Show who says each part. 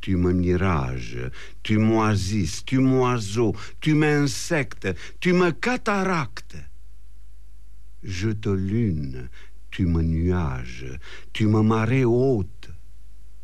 Speaker 1: tu me mirages, tu moisis, tu moiseau, tu m'insectes, tu me cataractes. Je te lune, tu me nuages, tu me marées haute,